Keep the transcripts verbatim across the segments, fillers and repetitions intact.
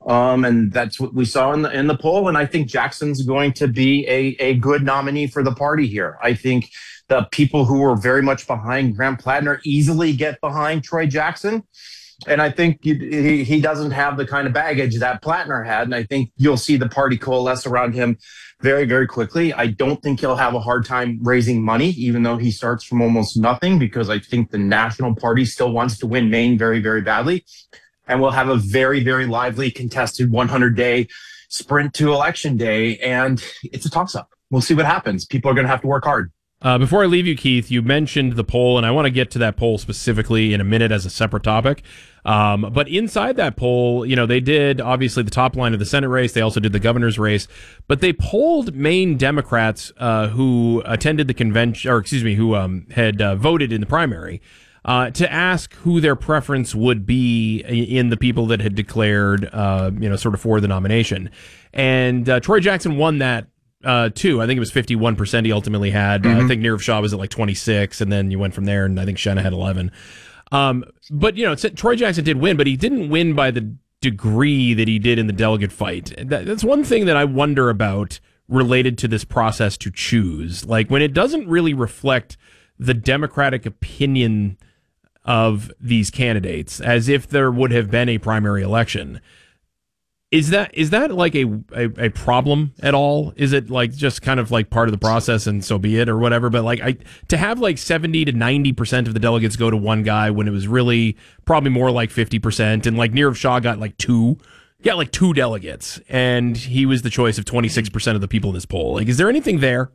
Um, and that's what we saw in the in the poll. And I think Jackson's going to be a, a good nominee for the party here. I think the people who were very much behind Graham Plattner easily get behind Troy Jackson. And I think he, he doesn't have the kind of baggage that Plattner had. And I think you'll see the party coalesce around him very, very quickly. I don't think he'll have a hard time raising money, even though he starts from almost nothing, because I think the national party still wants to win Maine very, very badly. And we'll have a very, very lively contested one hundred day sprint to election day. And it's a toss up. We'll see what happens. People are going to have to work hard. Uh, before I leave you, Keith, you mentioned the poll, and I want to get to that poll specifically in a minute as a separate topic. Um, but inside that poll, you know, they did obviously the top line of the Senate race. They also did the governor's race, but they polled Maine Democrats uh, who attended the convention, or excuse me, who um, had uh, voted in the primary uh, to ask who their preference would be in the people that had declared, uh, you know, sort of for the nomination. And uh, Troy Jackson won that. Uh, two, I think it was fifty-one percent he ultimately had. Mm-hmm. Uh, I think Nirav Shah was at like twenty-six, and then you went from there, and I think Shenna had eleven. Um, but, you know, Troy Jackson did win, but he didn't win by the degree that he did in the delegate fight. That, that's one thing that I wonder about related to this process to choose. Like, when it doesn't really reflect the Democratic opinion of these candidates, as if there would have been a primary election. Is that is that like a, a, a problem at all? Is it like just kind of like part of the process and so be it or whatever? But like I to have like seventy to ninety percent of the delegates go to one guy when it was really probably more like fifty percent, and like Nirav Shah got like two, got like two delegates, and he was the choice of twenty-six percent of the people in this poll. Like, is there anything there?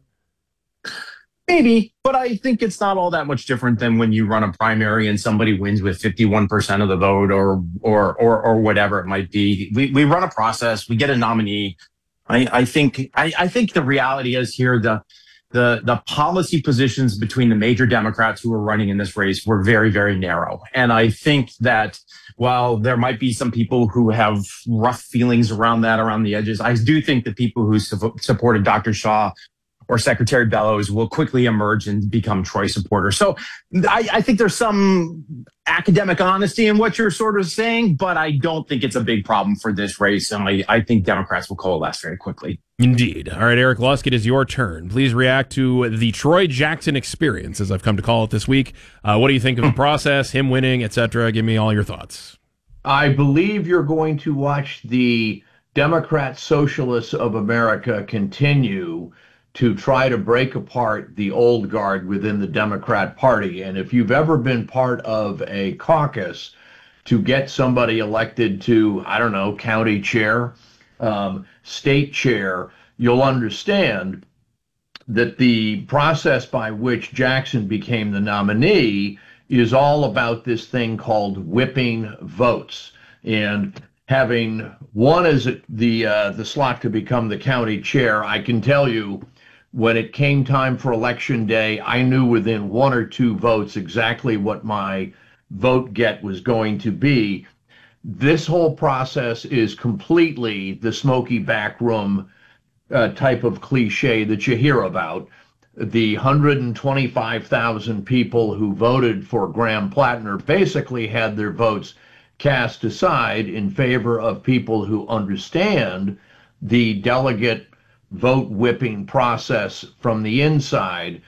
Maybe, but I think it's not all that much different than when you run a primary and somebody wins with fifty-one percent of the vote or or or or whatever it might be. We we run a process, we get a nominee. I, I think I, I think the reality is here the the the policy positions between the major Democrats who were running in this race were very, very narrow. And I think that while there might be some people who have rough feelings around that around the edges, I do think the people who su- supported Doctor Shah or Secretary Bellows will quickly emerge and become Troy supporters. So I, I think there's some academic honesty in what you're sort of saying, but I don't think it's a big problem for this race. And I, I think Democrats will coalesce very quickly. Indeed. All right, Eric Lusk, it is your turn. Please react to the Troy Jackson experience, as I've come to call it this week. Uh, what do you think of the process, him winning, et cetera? Give me all your thoughts. I believe you're going to watch the Democrat Socialists of America continue to try to break apart the old guard within the Democrat Party. And if you've ever been part of a caucus to get somebody elected to, I don't know, county chair, um, state chair, you'll understand that the process by which Jackson became the nominee is all about this thing called whipping votes. And having won as the uh, the slot to become the county chair, I can tell you, when it came time for election day, I knew within one or two votes exactly what my vote get was going to be. This whole process is completely the smoky back room uh, type of cliche that you hear about. The one hundred twenty-five thousand people who voted for Graham Plattner basically had their votes cast aside in favor of people who understand the delegate vote whipping process from the inside.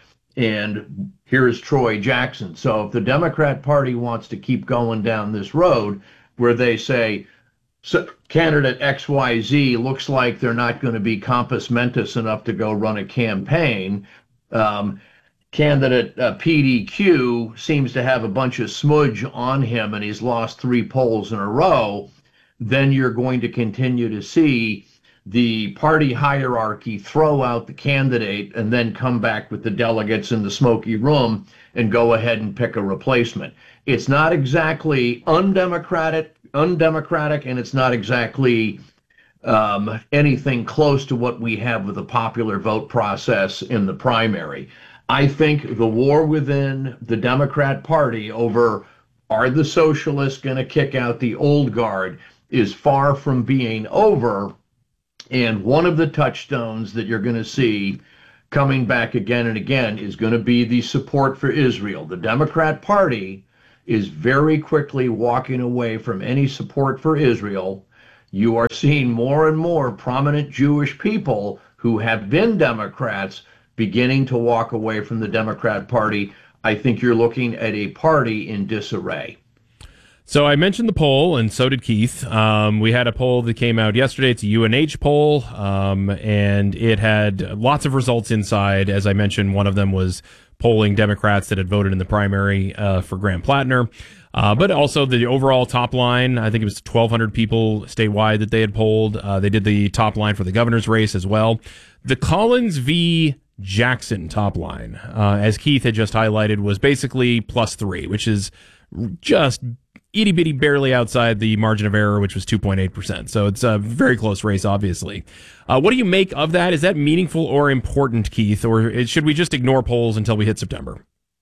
And here's Troy Jackson. So if the Democrat Party wants to keep going down this road where they say, so candidate X Y Z looks like they're not going to be compos mentis enough to go run a campaign, um, candidate uh, P D Q seems to have a bunch of smudge on him and he's lost three polls in a row, then you're going to continue to see the party hierarchy throw out the candidate and then come back with the delegates in the smoky room and go ahead and pick a replacement. It's not exactly undemocratic, undemocratic, and it's not exactly um, anything close to what we have with the popular vote process in the primary. I think the war within the Democrat Party over are the socialists going to kick out the old guard is far from being over. And one of the touchstones that you're going to see coming back again and again is going to be the support for Israel. The Democrat Party is very quickly walking away from any support for Israel you are seeing more and more prominent Jewish people who have been Democrats beginning to walk away from the Democrat Party. I think you're looking at a party in disarray. So I mentioned the poll, and so did Keith. Um, we had a poll that came out yesterday. It's a U N H poll, um, and it had lots of results inside. As I mentioned, one of them was polling Democrats that had voted in the primary uh, for Graham Plattner. Uh, but also the overall top line, I think it was twelve hundred people statewide that they had polled. Uh, they did the top line for the governor's race as well. The Collins v. Jackson top line, uh, as Keith had just highlighted, was basically plus three, which is just itty bitty barely outside the margin of error, which was two point eight percent. So it's a very close race, obviously. Uh, what do you make of that? Is that meaningful or important, Keith, or should we just ignore polls until we hit September?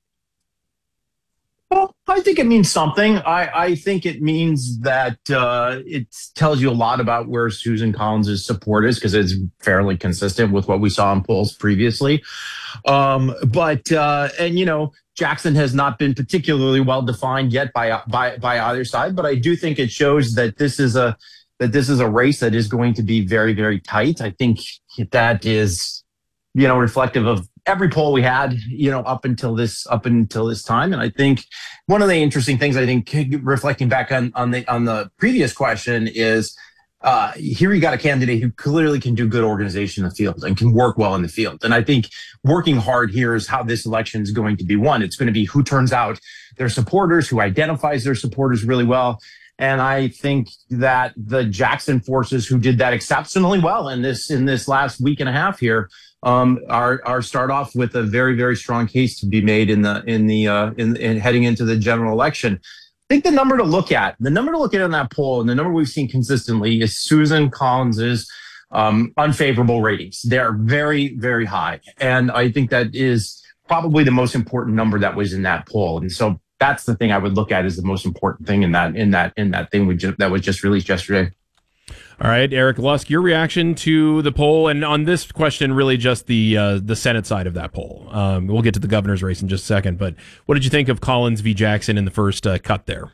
Well, I think it means something. I, I think it means that uh, it tells you a lot about where Susan Collins' support is, because it's fairly consistent with what we saw in polls previously. Um, but, uh, and, you know, Jackson has not been particularly well defined yet by, by, by either side, but I do think it shows that this is a, that this is a race that is going to be very, very tight. I think that is, you know, reflective of every poll we had, you know, up until this, up until this time. And I think one of the interesting things, I think, reflecting back on, on the, on the previous question is, uh, here you got a candidate who clearly can do good organization in the field and can work well in the field. And I think working hard here is how this election is going to be won. It's going to be who turns out their supporters, who identifies their supporters really well. And I think that the Jackson forces, who did that exceptionally well in this, in this last week and a half here, Um, are, are start off with a very, very strong case to be made in the, in the, uh, in, in heading into the general election. I think the number to look at, the number to look at in that poll, and the number we've seen consistently, is Susan Collins's, um, unfavorable ratings. They're very, very high. And I think that is probably the most important number that was in that poll. And so that's the thing I would look at as the most important thing in that, in that, in that thing we just, that was just released yesterday. All right, Eric Lusk, your reaction to the poll, and on this question, really just the uh, the Senate side of that poll. Um, we'll get to the governor's race in just a second, but what did you think of Collins v. Jackson in the first uh, cut there?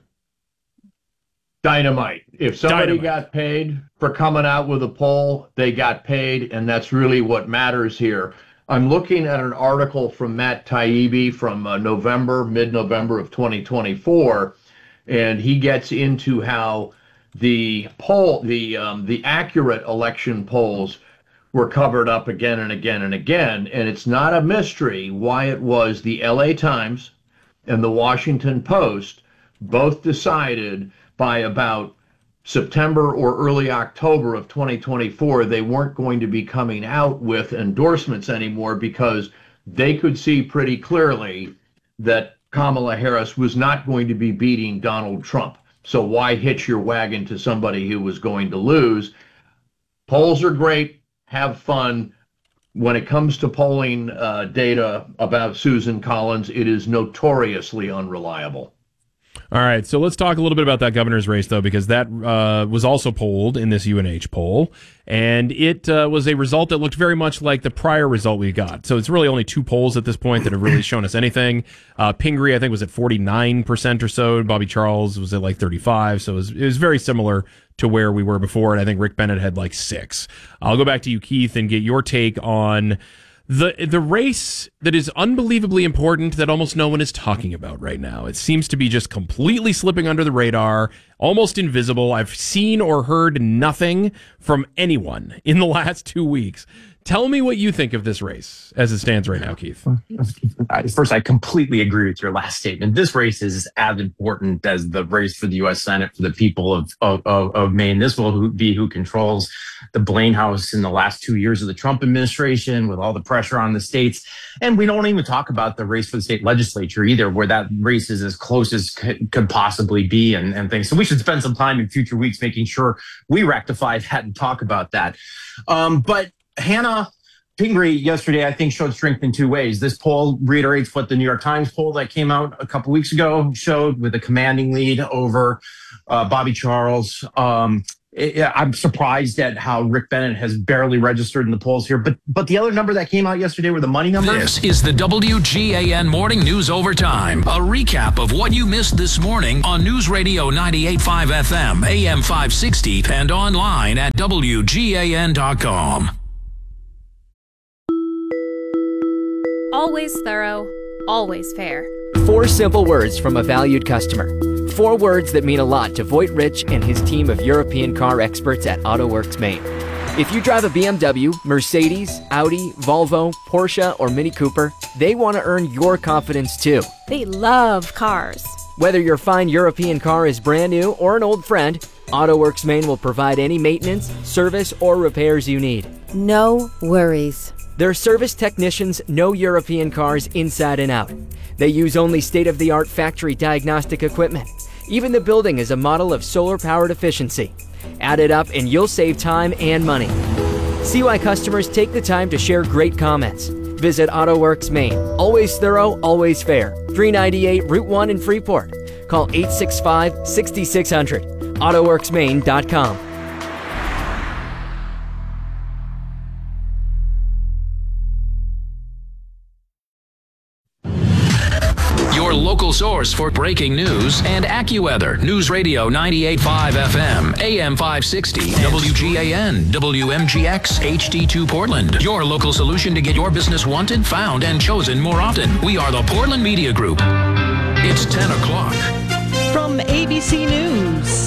Dynamite. If somebody Dynamite. got paid for coming out with a poll, they got paid, and that's really what matters here. I'm looking at an article from Matt Taibbi from uh, November, mid-November of twenty twenty-four, and he gets into how the poll, the um, the accurate election polls were covered up again and again and again, and it's not a mystery why it was the L A Times and the Washington Post both decided by about September or early October of twenty twenty-four they weren't going to be coming out with endorsements anymore, because they could see pretty clearly that Kamala Harris was not going to be beating Donald Trump. So why hitch your wagon to somebody who was going to lose? Polls are great. Have fun. When it comes to polling uh, data about Susan Collins, it is notoriously unreliable. All right, so let's talk a little bit about that governor's race, though, because that uh, was also polled in this U N H poll, and it uh, was a result that looked very much like the prior result we got. So it's really only two polls at this point that have really shown us anything. Uh, Pingree, I think, was at forty-nine percent or so. Bobby Charles was at like thirty-five, so it was, it was very similar to where we were before, and I think Rick Bennett had like six. I'll go back to you, Keith, and get your take on The the race that is unbelievably important that almost no one is talking about right now. It seems to be just completely slipping under the radar, almost invisible. I've seen or heard nothing from anyone in the last two weeks. Tell me what you think of this race as it stands right now, Keith. First, I completely agree with your last statement. This race is as important as the race for the U S Senate for the people of, of, of Maine. This will be who controls the Blaine House in the last two years of the Trump administration, with all the pressure on the states. And we don't even talk about the race for the state legislature either, where that race is as close as could, could possibly be, and, and things. So we should spend some time in future weeks making sure we rectify that and talk about that. Um, but Hannah Pingree yesterday, I think, showed strength in two ways. This poll reiterates what the New York Times poll that came out a couple weeks ago showed, with a commanding lead over uh, Bobby Charles. Um, I'm surprised at how Rick Bennett has barely registered in the polls here. But but the other number that came out yesterday were the money numbers. This is the W G A N Morning News Overtime, a recap of what you missed this morning on News Radio ninety-eight point five F M, A M five sixty, and online at W G A N dot com. Always thorough, always fair. Four simple words from a valued customer. Four words that mean a lot to Voigt Rich and his team of European car experts at AutoWorks Maine. If you drive a B M W, Mercedes, Audi, Volvo, Porsche, or Mini Cooper, they want to earn your confidence too. They love cars. Whether your fine European car is brand new or an old friend, AutoWorks Maine will provide any maintenance, service, or repairs you need. No worries. Their service technicians know European cars inside and out. They use only state-of-the-art factory diagnostic equipment. Even the building is a model of solar-powered efficiency. Add it up and you'll save time and money. See why customers take the time to share great comments. Visit AutoWorks Maine. Always thorough, always fair. three ninety-eight Route one in Freeport. Call eight six five, six six zero zero. auto works maine dot com. Your local source for breaking news and AccuWeather. News Radio ninety-eight point five F M, A M five sixty, W G A N, W M G X, H D two Portland. Your local solution to get your business wanted, found, and chosen more often. We are the Portland Media Group. It's ten o'clock. From A B C News,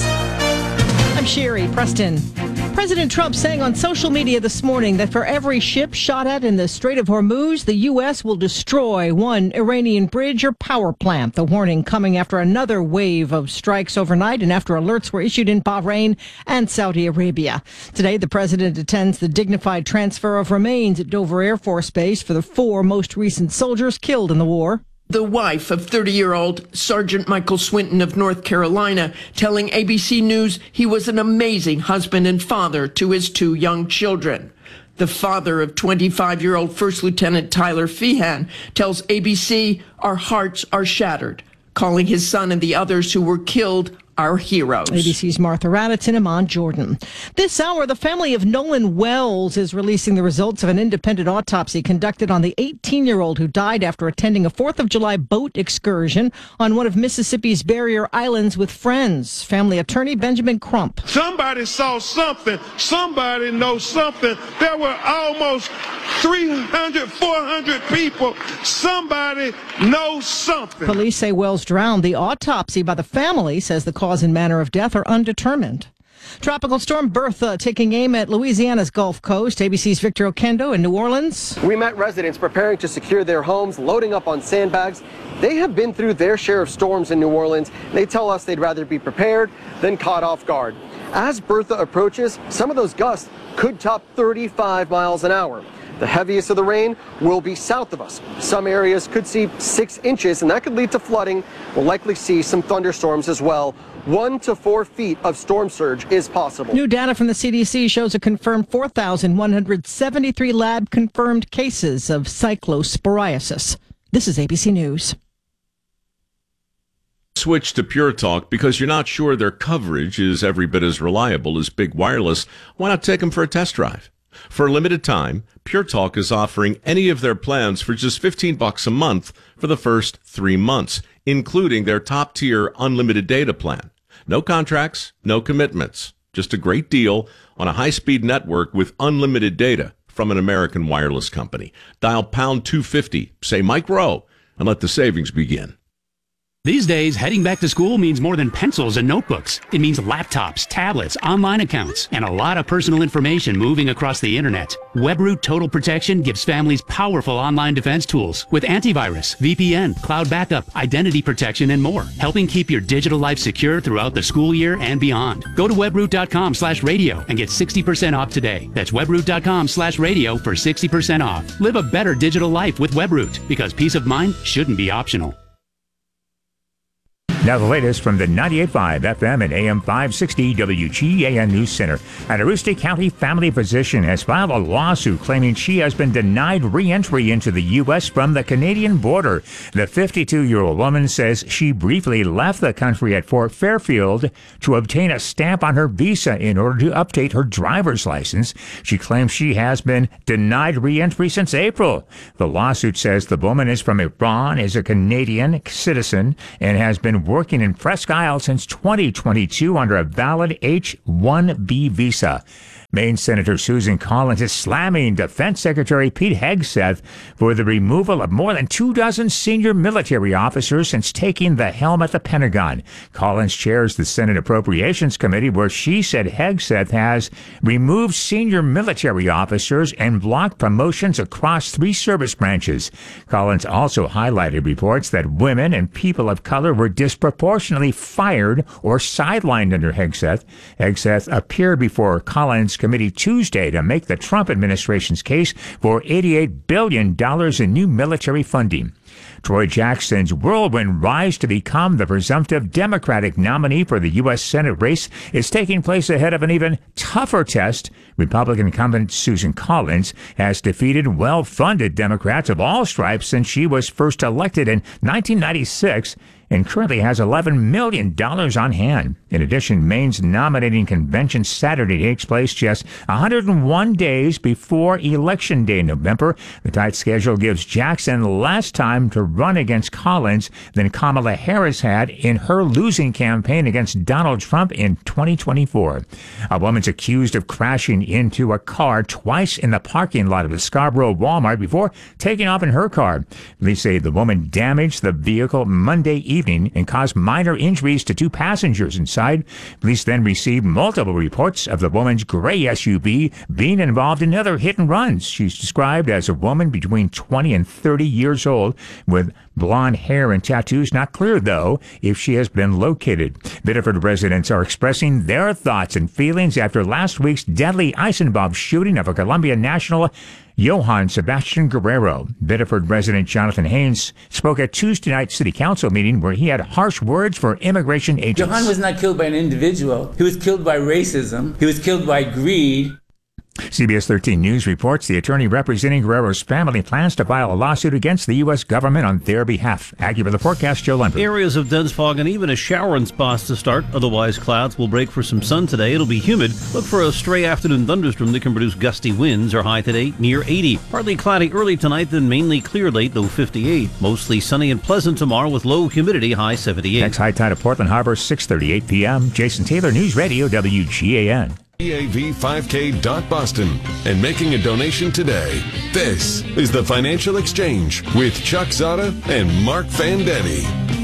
I'm Sherry Preston. President Trump saying on social media this morning that for every ship shot at in the Strait of Hormuz, the U S will destroy one Iranian bridge or power plant. The warning coming after another wave of strikes overnight and after alerts were issued in Bahrain and Saudi Arabia. Today, the president attends the dignified transfer of remains at Dover Air Force Base for the four most recent soldiers killed in the war. The wife of thirty-year-old Sergeant Michael Swinton of North Carolina telling A B C News he was an amazing husband and father to his two young children. The father of twenty-five-year-old First Lieutenant Tyler Feehan tells A B C, "Our hearts are shattered," calling his son and the others who were killed our heroes. A B C's Martha Raddatz in Amman, Jordan. This hour, the family of Nolan Wells is releasing the results of an independent autopsy conducted on the eighteen-year-old who died after attending a fourth of July boat excursion on one of Mississippi's barrier islands with friends. Family attorney Benjamin Crump. Somebody saw something. Somebody knows something. There were almost three hundred, four hundred people. Somebody knows something. Police say Wells drowned. The autopsy by the family says the cause and manner of death are undetermined. Tropical storm Bertha taking aim at Louisiana's Gulf Coast. A B C's Victor Oquendo in New Orleans. We met residents preparing to secure their homes, loading up on sandbags. They have been through their share of storms in New Orleans. They tell us they'd rather be prepared than caught off guard. As Bertha approaches, some of those gusts could top thirty-five miles an hour. The heaviest of the rain will be south of us. Some areas could see six inches, and that could lead to flooding. We'll likely see some thunderstorms as well. One to four feet of storm surge is possible. New data from the C D C shows a confirmed four thousand one hundred seventy-three lab-confirmed cases of cyclosporiasis. This is A B C News. Switch to Pure Talk because you're not sure their coverage is every bit as reliable as big wireless. Why not take them for a test drive? For a limited time, Pure Talk is offering any of their plans for just fifteen bucks a month for the first three months, including their top-tier unlimited data plan. No contracts, no commitments. Just a great deal on a high-speed network with unlimited data from an American wireless company. Dial pound two fifty, say Mike Rowe, and let the savings begin. These days, heading back to school means more than pencils and notebooks. It means laptops, tablets, online accounts, and a lot of personal information moving across the internet. WebRoot Total Protection gives families powerful online defense tools with antivirus, V P N, cloud backup, identity protection, and more, helping keep your digital life secure throughout the school year and beyond. Go to webroot.com slash radio and get sixty percent off today. That's webroot.com slash radio for sixty percent off. Live a better digital life with WebRoot, because peace of mind shouldn't be optional. Now the latest from the ninety-eight point five F M and A M five sixty W G A N News Center. An Aroostook County family physician has filed a lawsuit claiming she has been denied re-entry into the U S from the Canadian border. The fifty-two-year-old woman says she briefly left the country at Fort Fairfield to obtain a stamp on her visa in order to update her driver's license. She claims she has been denied re-entry since April. The lawsuit says the woman is from Iran, is a Canadian citizen, and has been working in Presque Isle since twenty twenty-two under a valid H one B visa. Maine Senator Susan Collins is slamming Defense Secretary Pete Hegseth for the removal of more than two dozen senior military officers since taking the helm at the Pentagon. Collins chairs the Senate Appropriations Committee, where she said Hegseth has removed senior military officers and blocked promotions across three service branches. Collins also highlighted reports that women and people of color were disproportionately fired or sidelined under Hegseth. Hegseth appeared before Collins' committee Tuesday to make the Trump administration's case for eighty-eight billion dollars in new military funding. Troy Jackson's whirlwind rise to become the presumptive Democratic nominee for the U S Senate race is taking place ahead of an even tougher test. Republican incumbent Susan Collins has defeated well-funded Democrats of all stripes since she was first elected in nineteen ninety-six and currently has eleven million dollars on hand. In addition, Maine's nominating convention Saturday takes place just one hundred one days before Election Day in November. The tight schedule gives Jackson less time to run against Collins than Kamala Harris had in her losing campaign against Donald Trump in twenty twenty-four. A woman's accused of crashing into a car twice in the parking lot of the Scarborough Walmart before taking off in her car. Police say the woman damaged the vehicle Monday evening and caused minor injuries to two passengers inside. Police then received multiple reports of the woman's gray S U V being involved in other hit and runs. She's described as a woman between twenty and thirty years old with blonde hair and tattoos. Not clear, though, if she has been located. Biddeford residents are expressing their thoughts and feelings after last week's deadly ice and bomb shooting of a Columbia national, Johann Sebastian Guerrero. Biddeford resident Jonathan Haynes spoke at Tuesday night's city council meeting where he had harsh words for immigration agents. Johann was not killed by an individual. He was killed by racism. He was killed by greed. C B S thirteen News reports the attorney representing Guerrero's family plans to file a lawsuit against the U S government on their behalf. Accurate the forecast, Joe Lundberg. Areas of dense fog and even a shower in spots to start. Otherwise, clouds will break for some sun today. It'll be humid. Look for a stray afternoon thunderstorm that can produce gusty winds. Our high today near eighty. Partly cloudy early tonight, then mainly clear late, low fifty-eight. Mostly sunny and pleasant tomorrow with low humidity, high seventy-eight. Next high tide at Portland Harbor, six thirty-eight p.m. Jason Taylor, News Radio, W G A N. E A V five K dot Boston and making a donation today. This is the Financial Exchange with Chuck Zada and Mark Fandetti.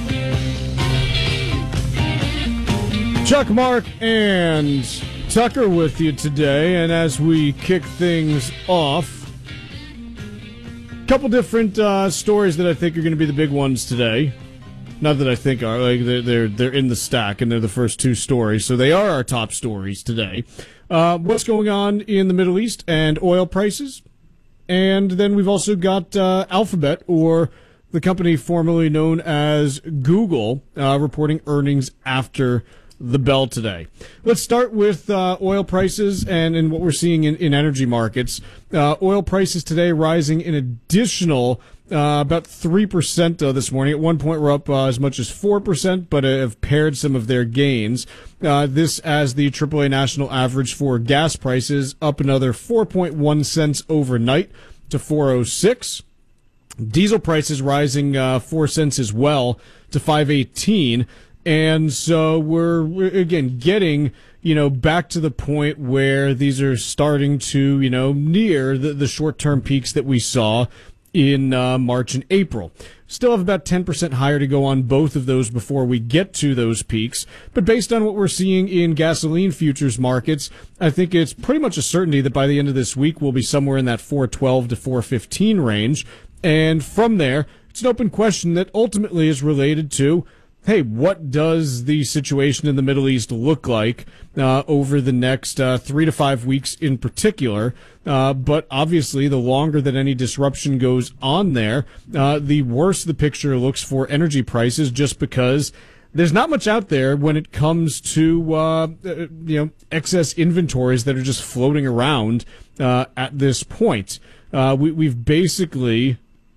Chuck, Mark, and Tucker with you today, and as we kick things off, a couple different uh, stories that I think are going to be the big ones today. Not that I think are, like they're, they're they're in the stack and they're the first two stories, so they are our top stories today. Uh, what's going on in the Middle East and oil prices, and then we've also got uh, Alphabet, or the company formerly known as Google, uh, reporting earnings after the bell today. Let's start with uh, oil prices and, and what we're seeing in, in energy markets. Uh, oil prices today rising an additional Uh, about three percent uh, this morning. At one point, we're up uh, as much as four percent, but uh, have pared some of their gains. Uh, this as the triple A national average for gas prices up another four point one cents overnight to four oh six. Diesel prices rising uh, four cents as well to five eighteen. And so we're, we're, again, getting, you know, back to the point where these are starting to, you know, near the, the short-term peaks that we saw in uh, March and April. Still have about ten percent higher to go on both of those before we get to those peaks. But based on what we're seeing in gasoline futures markets, I think it's pretty much a certainty that by the end of this week, we'll be somewhere in that four twelve to four fifteen range. And from there, it's an open question that ultimately is related to, hey, what does the situation in the Middle East look like uh, over the next uh, three to five weeks in particular? Uh, but obviously, the longer that any disruption goes on there, uh, the worse the picture looks for energy prices, just because there's not much out there when it comes to uh, you know excess inventories that are just floating around uh, at this point. Uh, we, we've basically,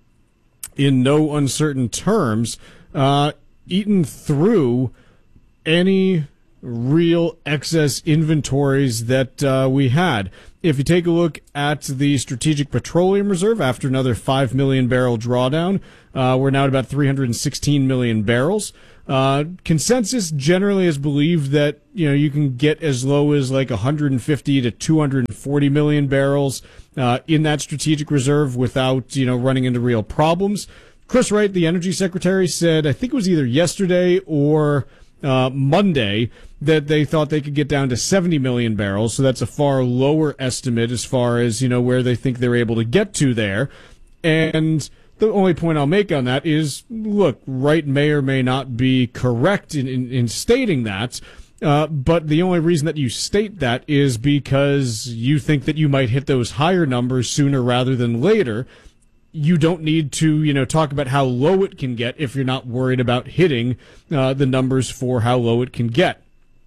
in no uncertain terms, uh, eaten through any real excess inventories that uh, we had. If you take a look at the Strategic Petroleum Reserve, after another five million barrel drawdown, uh, we're now at about three hundred sixteen million barrels. Uh, consensus generally is believed that, you know, you can get as low as like one hundred fifty to two hundred forty million barrels uh, in that strategic reserve without, you know, running into real problems. Chris Wright, the energy secretary, said, I think it was either yesterday or uh, Monday, that they thought they could get down to seventy million barrels. So that's a far lower estimate as far as, you know, where they think they're able to get to there. And the only point I'll make on that is, look, Wright may or may not be correct in, in, in stating that, uh, but the only reason that you state that is because you think that you might hit those higher numbers sooner rather than later. You don't need to, you know, talk about how low it can get if you're not worried about hitting uh, the numbers for how low it can get.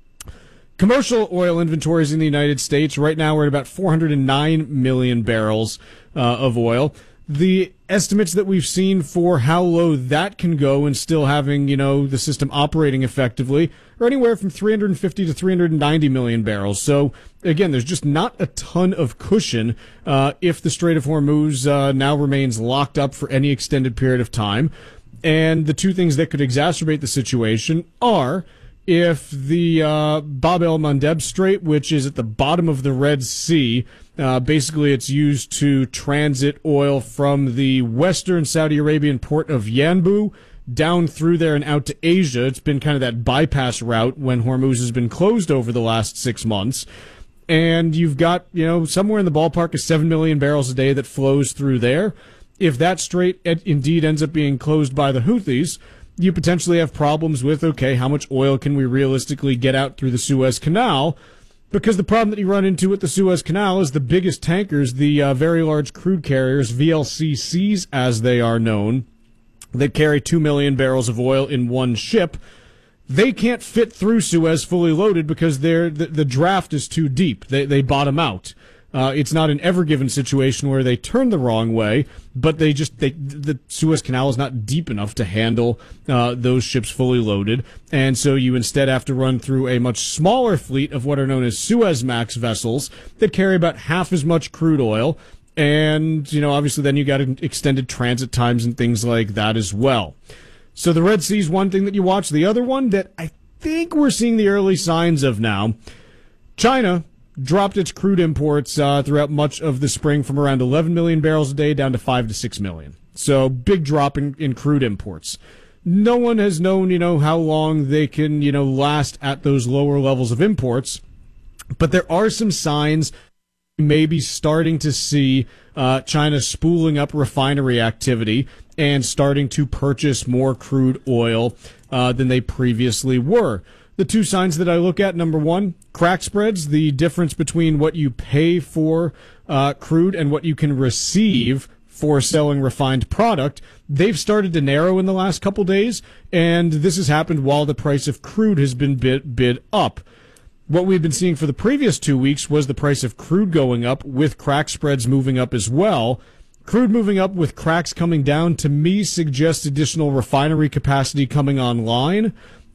Commercial oil inventories in the United States right now we're at about four hundred nine million barrels uh, of oil. The estimates that we've seen for how low that can go and still having, you know, the system operating effectively are anywhere from three hundred fifty to three hundred ninety million barrels. So, again, there's just not a ton of cushion uh, if the Strait of Hormuz uh, now remains locked up for any extended period of time. And the two things that could exacerbate the situation are if the uh, Bab el-Mandeb Strait, which is at the bottom of the Red Sea, uh, basically it's used to transit oil from the western Saudi Arabian port of Yanbu down through there and out to Asia. It's been kind of that bypass route when Hormuz has been closed over the last six months. And you've got, you know, somewhere in the ballpark of seven million barrels a day that flows through there. If that strait indeed ends up being closed by the Houthis, you potentially have problems with, okay, how much oil can we realistically get out through the Suez Canal? Because the problem that you run into with the Suez Canal is the biggest tankers, the uh, very large crude carriers, V L C Cs as they are known, that carry two million barrels of oil in one ship. They can't fit through Suez fully loaded because they're, the, the draft is too deep. They, they bottom out. Uh, it's not an ever given situation where they turn the wrong way, but they just they, the Suez Canal is not deep enough to handle uh, those ships fully loaded, and so you instead have to run through a much smaller fleet of what are known as Suezmax vessels that carry about half as much crude oil, and you know obviously then you got extended transit times and things like that as well. So the Red Sea is one thing that you watch. The other one that I think we're seeing the early signs of now, China dropped its crude imports uh, throughout much of the spring from around eleven million barrels a day down to five to six million. So big drop in, in crude imports. No one has known, you know, how long they can, you know, last at those lower levels of imports. But there are some signs maybe starting to see uh, China spooling up refinery activity and starting to purchase more crude oil uh, than they previously were. The two signs that I look at, number one, crack spreads, the difference between what you pay for uh, crude and what you can receive for selling refined product, they've started to narrow in the last couple days, and this has happened while the price of crude has been bid, bid up. What we've been seeing for the previous two weeks was the price of crude going up with crack spreads moving up as well. Crude moving up with cracks coming down, to me, suggests additional refinery capacity coming online,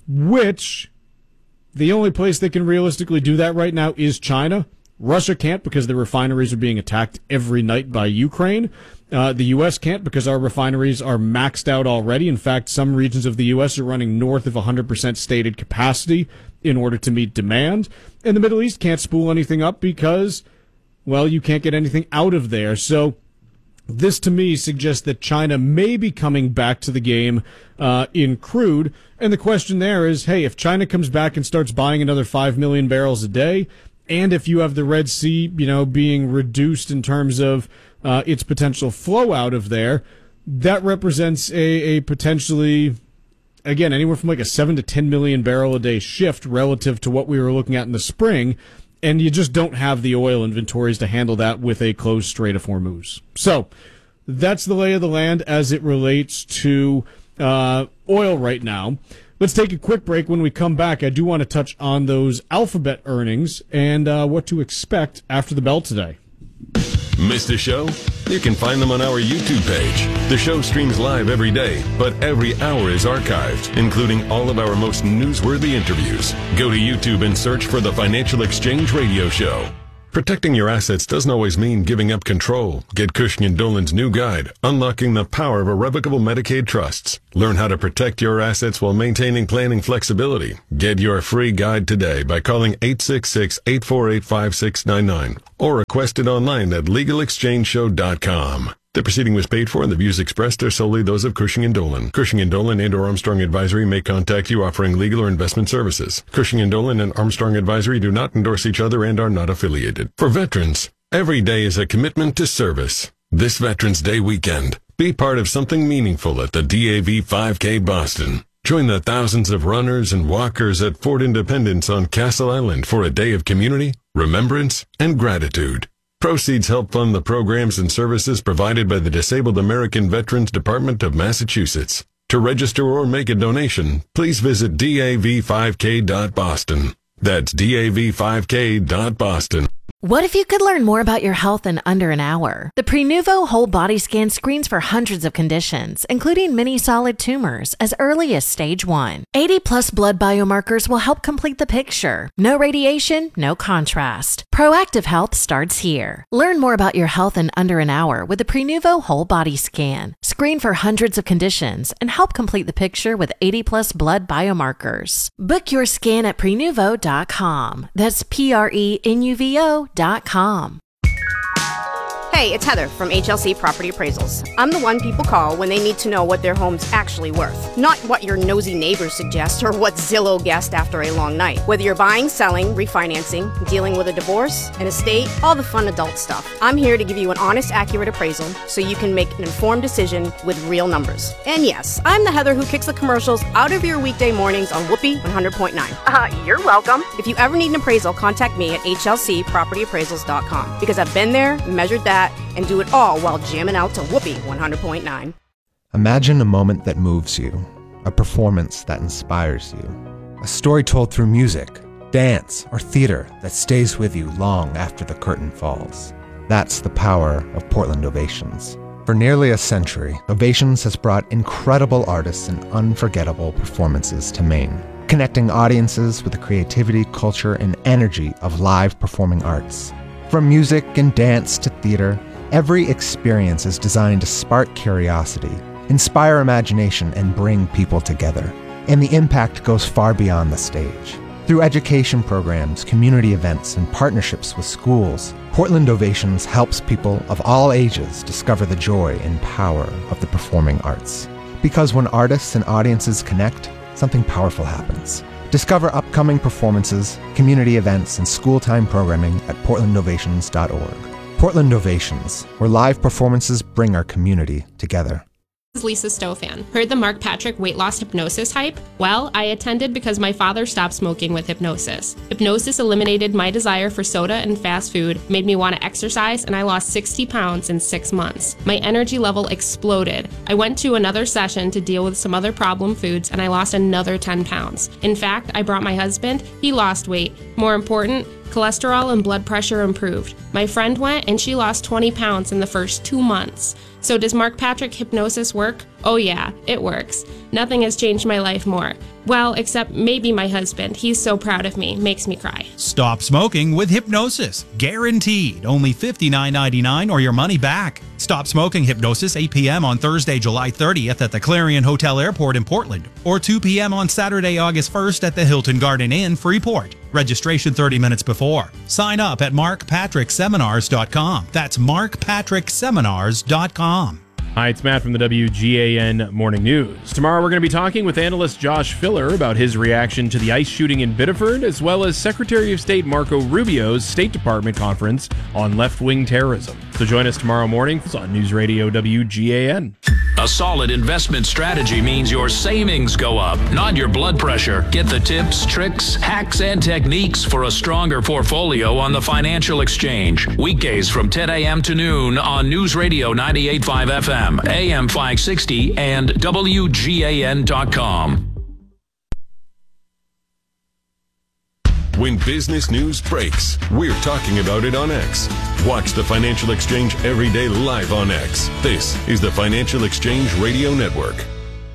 which the only place that can realistically do that right now is China. Russia can't because their refineries are being attacked every night by Ukraine. Uh, the U S can't because our refineries are maxed out already. In fact, some regions of the U S are running north of one hundred percent stated capacity in order to meet demand. And the Middle East can't spool anything up because, well, you can't get anything out of there. So this, to me, suggests that China may be coming back to the game uh, in crude. And the question there is, hey, if China comes back and starts buying another five million barrels a day, and if you have the Red Sea, you know, being reduced in terms of uh, its potential flow out of there, that represents a, a potentially, again, anywhere from like a seven to ten million barrel a day shift relative to what we were looking at in the spring. And you just don't have the oil inventories to handle that with a closed Strait of Hormuz. So that's the lay of the land as it relates to uh, oil right now. Let's take a quick break. When we come back, I do want to touch on those Alphabet earnings and uh, what to expect after the bell today. Missed a show? You can find them on our YouTube page. The show streams live every day, but every hour is archived, including all of our most newsworthy interviews. Go to YouTube and search for the Financial Exchange Radio Show. Protecting your assets doesn't always mean giving up control. Get Cushing and Dolan's new guide, Unlocking the Power of Irrevocable Medicaid Trusts. Learn how to protect your assets while maintaining planning flexibility. Get your free guide today by calling eight six six, eight four eight, five six nine nine or request it online at legal exchange show dot com. The proceeding was paid for, and the views expressed are solely those of Cushing and Dolan. Cushing and Dolan and or Armstrong Advisory may contact you offering legal or investment services. Cushing and Dolan and Armstrong Advisory do not endorse each other and are not affiliated. For veterans, every day is a commitment to service. This Veterans Day weekend, be part of something meaningful at the D A V five K Boston. Join the thousands of runners and walkers at Fort Independence on Castle Island for a day of community, remembrance, and gratitude. Proceeds help fund the programs and services provided by the Disabled American Veterans Department of Massachusetts. To register or make a donation, please visit D A V five K dot boston. That's D A V five K dot boston. What if you could learn more about your health in under an hour? The Prenuvo Whole Body Scan screens for hundreds of conditions, including many solid tumors, as early as stage one. eighty plus blood biomarkers will help complete the picture. No radiation, no contrast. Proactive health starts here. Learn more about your health in under an hour with the Prenuvo Whole Body Scan. Screen for hundreds of conditions and help complete the picture with eighty plus blood biomarkers. Book your scan at prenuvo dot com. That's P R E N U V O dot com. Hey, it's Heather from H L C Property Appraisals. I'm the one people call when they need to know what their home's actually worth, not what your nosy neighbors suggest or what Zillow guessed after a long night. Whether you're buying, selling, refinancing, dealing with a divorce, an estate, all the fun adult stuff, I'm here to give you an honest, accurate appraisal so you can make an informed decision with real numbers. And yes, I'm the Heather who kicks the commercials out of your weekday mornings on Whoopee one hundred point nine. Uh, you're welcome. If you ever need an appraisal, contact me at H L C property appraisals dot com because I've been there, measured that, and do it all while jamming out to Whoopee one hundred point nine. Imagine a moment that moves you, a performance that inspires you, a story told through music, dance, or theater that stays with you long after the curtain falls. That's the power of Portland Ovations. For nearly a century, Ovations has brought incredible artists and unforgettable performances to Maine, connecting audiences with the creativity, culture, and energy of live performing arts. From music and dance to theater, every experience is designed to spark curiosity, inspire imagination, and bring people together. And the impact goes far beyond the stage. Through education programs, community events, and partnerships with schools, Portland Ovations helps people of all ages discover the joy and power of the performing arts. Because when artists and audiences connect, something powerful happens. Discover upcoming performances, community events, and school-time programming at portland ovations dot org. Portland Ovations, where live performances bring our community together. This is Lisa Stofan. Heard the Mark Patrick weight loss hypnosis hype? Well, I attended because my father stopped smoking with hypnosis. Hypnosis eliminated my desire for soda and fast food, made me want to exercise, and I lost sixty pounds in six months. My energy level exploded. I went to another session to deal with some other problem foods, and I lost another ten pounds. In fact, I brought my husband. He lost weight. More important, cholesterol and blood pressure improved. My friend went and she lost twenty pounds in the first two months. So does Mark Patrick hypnosis work? Oh yeah, it works. Nothing has changed my life more. Well, except maybe my husband. He's so proud of me, makes me cry. Stop smoking with hypnosis. Guaranteed. Only fifty-nine ninety-nine or your money back. Stop smoking hypnosis eight p.m. on Thursday, July thirtieth at the Clarion Hotel Airport in Portland, or two p.m. on Saturday, August first at the Hilton Garden Inn, Freeport. Registration thirty minutes before. Sign up at mark patrick seminars dot com. That's mark patrick seminars dot com. Hi, it's Matt from the W G A N Morning News. Tomorrow we're going to be talking with analyst Josh Filler about his reaction to the ICE shooting in Biddeford, as well as Secretary of State Marco Rubio's State Department conference on left-wing terrorism. So join us tomorrow morning on News Radio W G A N. A solid investment strategy means your savings go up, not your blood pressure. Get the tips, tricks, hacks, and techniques for a stronger portfolio on the Financial Exchange. Weekdays from ten a.m. to noon on News Radio ninety-eight point five F M, A M five sixty, and W G A N dot com. When business news breaks, we're talking about it on X. Watch the Financial Exchange every day live on X. This is the Financial Exchange Radio Network.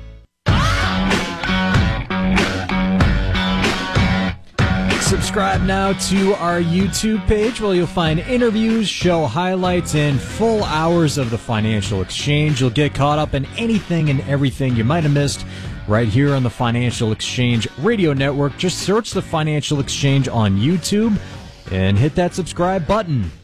Subscribe now to our YouTube page where you'll find interviews, show highlights, and full hours of the Financial Exchange. You'll get caught up in anything and everything you might have missed right here on the Financial Exchange Radio Network. Just search the Financial Exchange on YouTube and hit that subscribe button.